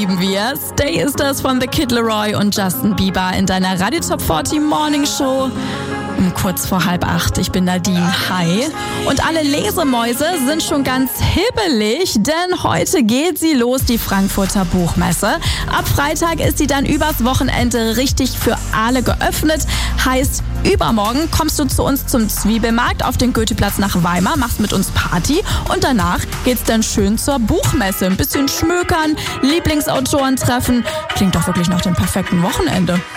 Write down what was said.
lieben wir. Stay ist das von The Kid Laroi und Justin Bieber in deiner Radio Top 40 Morning Show. Um kurz vor 7:30. Ich bin Nadine. Hi. Und alle Lesemäuse sind schon ganz hibbelig, denn heute geht sie los, die Frankfurter Buchmesse. Ab Freitag ist sie dann übers Wochenende richtig für alle geöffnet. Heißt, übermorgen kommst du zu uns zum Zwiebelmarkt auf den Goetheplatz nach Weimar, machst mit uns Party und danach geht's dann schön zur Buchmesse. Ein bisschen schmökern, Lieblingsautoren treffen. Klingt doch wirklich nach dem perfekten Wochenende.